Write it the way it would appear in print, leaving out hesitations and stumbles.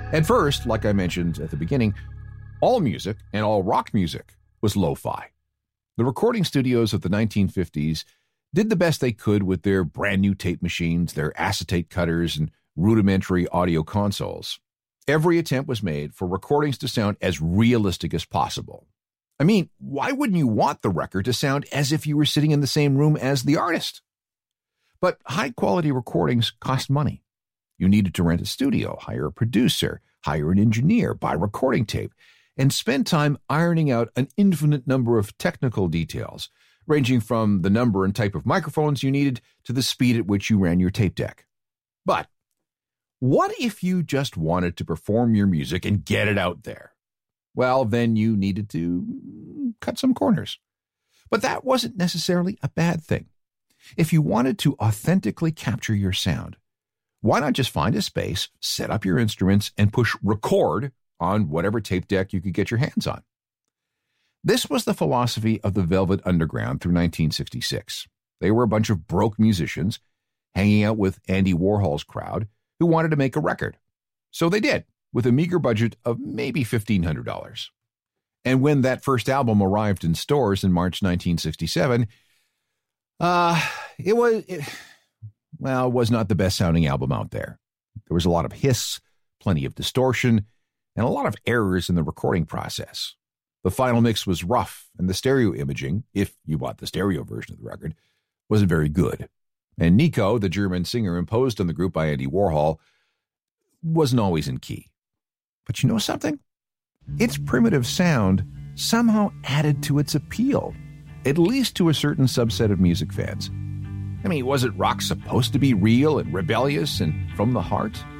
At first, like I mentioned at the beginning, all music and all rock music was lo-fi. The recording studios of the 1950s did the best they could with their brand new tape machines, their acetate cutters, and rudimentary audio consoles. Every attempt was made for recordings to sound as realistic as possible. I mean, why wouldn't you want the record to sound as if you were sitting in the same room as the artist? But high-quality recordings cost money. You needed to rent a studio, hire a producer, hire an engineer, buy recording tape, and spend time ironing out an infinite number of technical details, ranging from the number and type of microphones you needed to the speed at which you ran your tape deck. But what if you just wanted to perform your music and get it out there? Well, then you needed to cut some corners. But that wasn't necessarily a bad thing. If you wanted to authentically capture your sound, why not just find a space, set up your instruments, and push record on whatever tape deck you could get your hands on? This was the philosophy of the Velvet Underground through 1966. They were a bunch of broke musicians hanging out with Andy Warhol's crowd who wanted to make a record. So they did, with a meager budget of maybe $1,500. And when that first album arrived in stores in March 1967, it was not the best sounding album out there. There was a lot of hiss, plenty of distortion, and a lot of errors in the recording process. The final mix was rough, and the stereo imaging, if you bought the stereo version of the record, wasn't very good. And Nico, the German singer imposed on the group by Andy Warhol, wasn't always in key. But you know something? Its primitive sound somehow added to its appeal, at least to a certain subset of music fans. I mean, wasn't rock supposed to be real and rebellious and from the heart?